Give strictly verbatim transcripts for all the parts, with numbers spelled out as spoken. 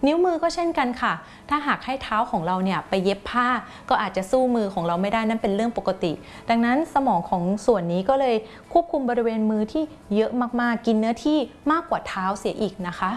นิ้วมือก็เช่นกันค่ะถ้าหากให้เท้าของเราเนี่ยไปเย็บผ้าก็อาจจะสู้มือของเราไม่ได้นั่นเป็นเรื่องปกติดังนั้นสมองของส่วนนี้ก็เลยควบคุมบริเวณมือที่เยอะมากๆกินเนื้อที่มากกว่าเท้าเสียอีกนะคะ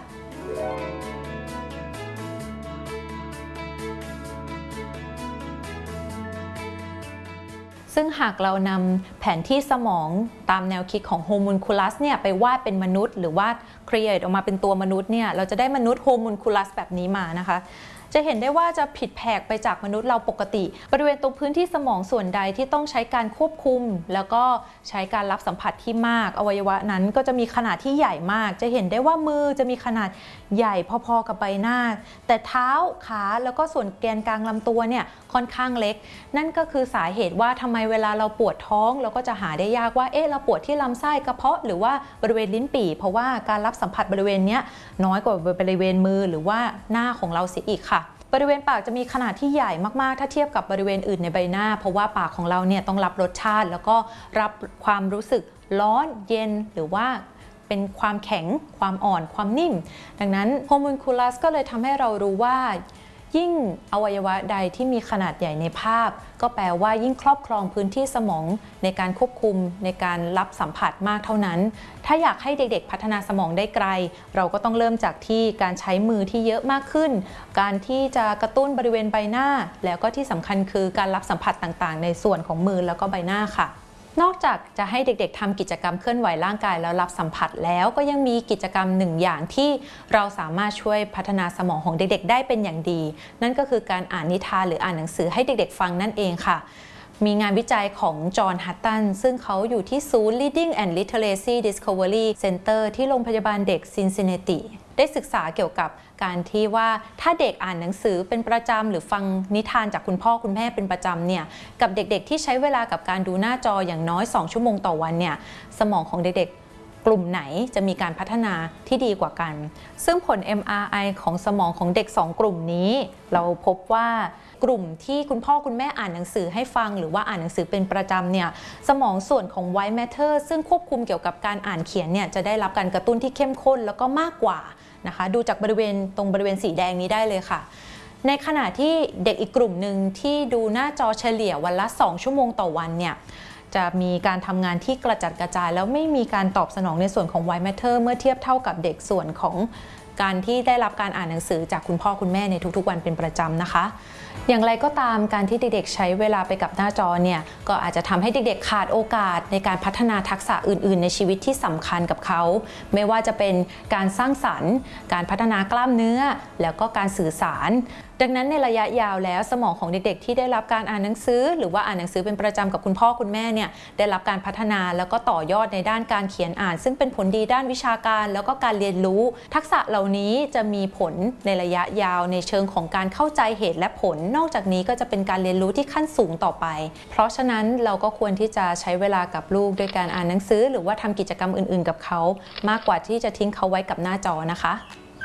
ซึ่งหากเรานำแผนที่สมองตามแนวคิดของโฮมูนคูลัสเนี่ยไปวาดเป็นมนุษย์หรือว่าครีเอทออกมาเป็นตัวมนุษย์เนี่ยเราจะได้มนุษย์โฮมูนคูลัสแบบนี้มานะคะจะเห็นได้ว่าจะผิดแผกไปจากมนุษย์เราปกติบริเวณตรงพื้นที่สมองส่วนใดที่ต้องใช้การควบคุมแล้วก็ใช้การรับสัมผัสที่มากอวัยวะนั้นก็จะมีขนาดที่ใหญ่มากจะเห็นได้ว่ามือจะมีขนาดใหญ่พอๆกับใบหน้าแต่เท้าขาแล้วก็ส่วนแกนกลางลำตัวเนี่ยค่อนข้างเล็กนั่นก็คือสาเหตุว่าทำไมเวลาเราปวดท้องเราก็จะหาได้ยากว่าเอ๊ะเราปวดที่ลำไส้กระเพาะหรือว่าบริเวณลิ้นปี่เพราะว่าการรับสัมผัสบริเวณนี้น้อยกว่าบริเวณมือหรือว่าหน้าของเราเสียอีกค่ะบริเวณปากจะมีขนาดที่ใหญ่มากๆถ้าเทียบกับบริเวณอื่นในใบหน้าเพราะว่าปากของเราเนี่ยต้องรับรสชาติแล้วก็รับความรู้สึกร้อนเย็นหรือว่าเป็นความแข็งความอ่อนความนิ่มดังนั้นโฮมูนคูลัสก็เลยทำให้เรารู้ว่ายิ่งอวัยวะใดที่มีขนาดใหญ่ในภาพก็แปลว่ายิ่งครอบครองพื้นที่สมองในการควบคุมในการรับสัมผัสมากเท่านั้นถ้าอยากให้เด็กๆพัฒนาสมองได้ไกลเราก็ต้องเริ่มจากที่การใช้มือที่เยอะมากขึ้นการที่จะกระตุ้นบริเวณใบหน้าแล้วก็ที่สำคัญคือการรับสัมผัสต่างๆในส่วนของมือแล้วก็ใบหน้าค่ะนอกจากจะให้เด็กๆทำกิจกรรมเคลื่อนไหวร่างกายแล้วรับสัมผัสแล้วก็ยังมีกิจกรรมหนึ่งอย่างที่เราสามารถช่วยพัฒนาสมองของเด็กๆได้เป็นอย่างดีนั่นก็คือการอ่านนิทานหรืออ่านหนังสือให้เด็กๆฟังนั่นเองค่ะมีงานวิจัยของจอห์น ฮัตตันซึ่งเขาอยู่ที่ศูนย์ Reading and Literacy Discovery Center ที่โรงพยาบาลเด็กซินซินเนติได้ศึกษาเกี่ยวกับการที่ว่าถ้าเด็กอ่านหนังสือเป็นประจำหรือฟังนิทานจากคุณพ่อคุณแม่เป็นประจำเนี่ยกับเด็กๆที่ใช้เวลากับการดูหน้าจออย่างน้อยสองชั่วโมงต่อวันเนี่ยสมองของเด็กๆกลุ่มไหนจะมีการพัฒนาที่ดีกว่ากันซึ่งผล เอ็ม อาร์ ไอ ของสมองของเด็กสองกลุ่มนี้เราพบว่ากลุ่มที่คุณพ่อคุณแม่อ่านหนังสือให้ฟังหรือว่าอ่านหนังสือเป็นประจำเนี่ยสมองส่วนของ white matter ซึ่งควบคุมเกี่ยวกับการอ่านเขียนเนี่ยจะได้รับการกระตุ้นที่เข้มข้นแล้วก็มากกว่านะคะดูจากบริเวณตรงบริเวณสีแดงนี้ได้เลยค่ะในขณะที่เด็กอีกกลุ่มหนึ่งที่ดูหน้าจอเฉลี่ยวันละสองชั่วโมงต่อวันเนี่ยจะมีการทำงานที่กระจัดกระจายแล้วไม่มีการตอบสนองในส่วนของ white matter เมื่อเทียบเท่ากับเด็กส่วนของการที่ได้รับการอ่านหนังสือจากคุณพ่อคุณแม่ในทุกๆวันเป็นประจำนะคะอย่างไรก็ตามการที่เด็กๆใช้เวลาไปกับหน้าจอเนี่ยก็อาจจะทำให้เด็กๆขาดโอกาสในการพัฒนาทักษะอื่นๆในชีวิตที่สำคัญกับเขาไม่ว่าจะเป็นการสร้างสรรค์การพัฒนากล้ามเนื้อแล้วก็การสื่อสารดังนั้นในระยะยาวแล้วสมองของเด็กๆที่ได้รับการอ่านหนังสือหรือว่าอ่านหนังสือเป็นประจำกับคุณพ่อคุณแม่เนี่ยได้รับการพัฒนาแล้วก็ต่อยอดในด้านการเขียนอ่านซึ่งเป็นผลดีด้านวิชาการแล้วก็การเรียนรู้ทักษะเหล่านี้จะมีผลในระยะยาวในเชิงของการเข้าใจเหตุและผลนอกจากนี้ก็จะเป็นการเรียนรู้ที่ขั้นสูงต่อไปเพราะฉะนั้นเราก็ควรที่จะใช้เวลากับลูกโดยการอ่านหนังสือหรือว่าทำกิจกรรมอื่นๆกับเขามากกว่าที่จะทิ้งเขาไว้กับหน้าจอนะคะ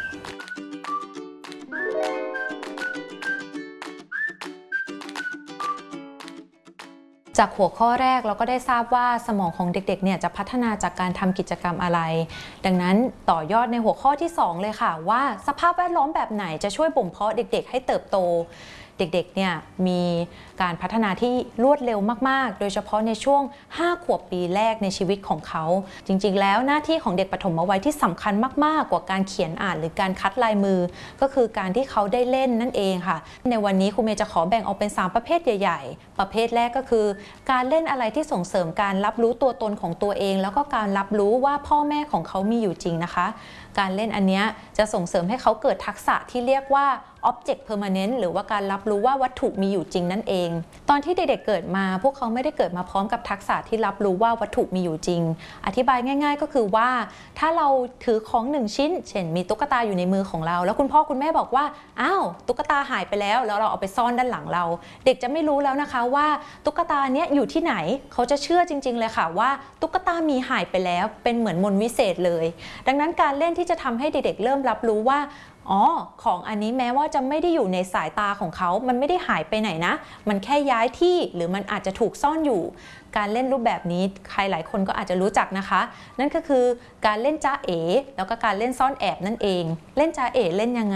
จากหัวข้อแรกเราก็ได้ทราบว่าสมองของเด็กๆเนี่ยจะพัฒนาจากการทำกิจกรรมอะไรดังนั้นต่อยอดในหัวข้อที่สองเลยค่ะว่าสภาพแวดล้อมแบบไหนจะช่วยบ่มเพาะเด็กๆให้เติบโตเด็กๆเนี่ยมีการพัฒนาที่รวดเร็วมากๆโดยเฉพาะในช่วงห้าขวบปีแรกในชีวิตของเขาจริงๆแล้วหน้าที่ของเด็กปฐมวัยที่สำคัญมากๆกว่าการเขียนอ่านหรือการคัดลายมือก็คือการที่เขาได้เล่นนั่นเองค่ะในวันนี้ครูเมย์จะขอแบ่งออกเป็นสามประเภทใหญ่ๆประเภทแรกก็คือการเล่นอะไรที่ส่งเสริมการรับรู้ตัวตนของตัวเองแล้วก็การรับรู้ว่าพ่อแม่ของเขามีอยู่จริงนะคะการเล่นอันนี้จะส่งเสริมให้เขาเกิดทักษะที่เรียกว่า object permanent หรือว่าการรับรู้ว่าวัตถุมีอยู่จริงนั่นเองตอนที่เด็กๆเกิดมาพวกเขาไม่ได้เกิดมาพร้อมกับทักษะที่รับรู้ว่าวัตถุมีอยู่จริงอธิบายง่ายๆก็คือว่าถ้าเราถือของหนึ่งชิ้นเช่นมีตุ๊กตาอยู่ในมือของเราแล้วคุณพ่อคุณแม่บอกว่าอ้าวตุ๊กตาหายไปแล้วแล้วเราเอาไปซ่อนด้านหลังเราเด็กจะไม่รู้แล้วนะคะว่าตุ๊กตาเนี้ยอยู่ที่ไหนเขาจะเชื่อจริงๆเลยค่ะว่าตุ๊กตามีหายไปแล้วเป็นเหมือนมนต์วิเศษเลยดังนั้นการเล่นที่จะทำให้เด็กๆเริ่มรับรู้ว่าอ๋อของอันนี้แม้ว่าจะไม่ได้อยู่ในสายตาของเขามันไม่ได้หายไปไหนนะมันแค่ย้ายที่หรือมันอาจจะถูกซ่อนอยู่การเล่นรูปแบบนี้ใครหลายคนก็อาจจะรู้จักนะคะนั่นก็คือการเล่นจ้าเอ๋แล้วก็การเล่นซ่อนแอบนั่นเองเล่นจ้าเอ๋เล่นยังไง